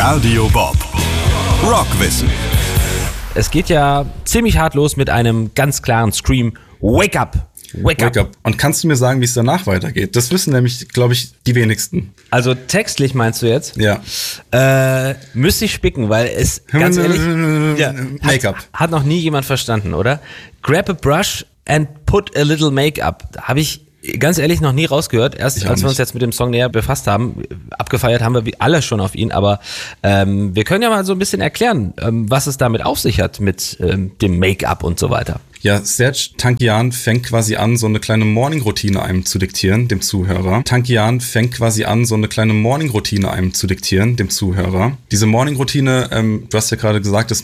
Radio Bob. Rockwissen. Es geht ja ziemlich hart los mit einem ganz klaren Scream. Wake up! Wake up! Und kannst du mir sagen, wie es danach weitergeht? Das wissen nämlich, glaube ich, die wenigsten. Also textlich meinst du jetzt? Ja. Müsste ich spicken, weil es, ganz ehrlich, Make-up. Hat noch nie jemand verstanden, oder? Grab a brush and put a little make-up. Habe ich ganz ehrlich noch nie rausgehört. Erst als wir uns jetzt mit dem Song näher befasst haben, abgefeiert haben wir alle schon auf ihn, aber wir können ja mal so ein bisschen erklären, was es damit auf sich hat mit dem Make-up und so weiter. Ja, Serj Tankian fängt quasi an, so eine kleine Morning-Routine einem zu diktieren, dem Zuhörer. Diese Morning-Routine, du hast ja gerade gesagt, das